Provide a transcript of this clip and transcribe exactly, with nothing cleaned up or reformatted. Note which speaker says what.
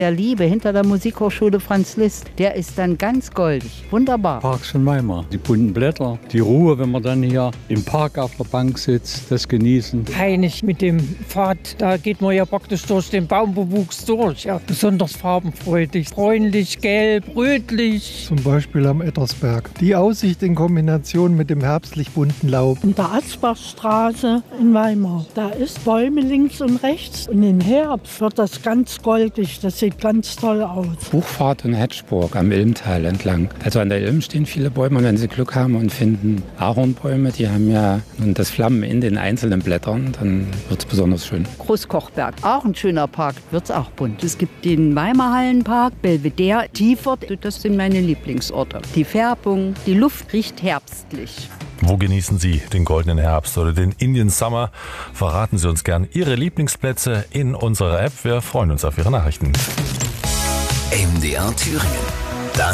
Speaker 1: der Liebe hinter der Musikhochschule Franz Liszt, der ist dann ganz goldig. Wunderbar.
Speaker 2: Parks in Weimar, die bunten Blätter, die Ruhe, wenn man dann hier im Park auf der Bank sitzt, das genießen.
Speaker 3: Heinig mit dem Pfad, da geht man ja praktisch durch den Baumbewuchs durch. Ja. Besonders farbenfreudig, bräunlich, gelb, rötlich.
Speaker 4: Zum Beispiel am Ettersberg. Die Aussicht in Kombination mit dem herbstlich bunten Laub.
Speaker 5: In der Asbachstraße in Weimar. Da ist Bäume links und rechts. Und im Herbst wird das ganz goldig. Das sieht ganz toll aus.
Speaker 6: Buchfahrt in Hetschburg am Ilmtal entlang. Also an der Ilm stehen viele Bäume und wenn Sie Glück haben und finden Ahornbäume, die haben ja nun das Flammen in den einzelnen Blättern, dann wird es besonders schön.
Speaker 1: Großkochberg, auch ein schöner Park, wird es auch bunt. Es gibt den Weimar Hallenpark, Belvedere, Tiefert, das sind meine Lieblingsorte. Die Färbung, die Luft riecht herbstlich.
Speaker 7: Wo genießen Sie den goldenen Herbst oder den Indian Summer? Verraten Sie uns gern Ihre Lieblingsplätze in unserer App. Wir freuen uns auf Ihre Nachrichten.
Speaker 8: M D R Thüringen.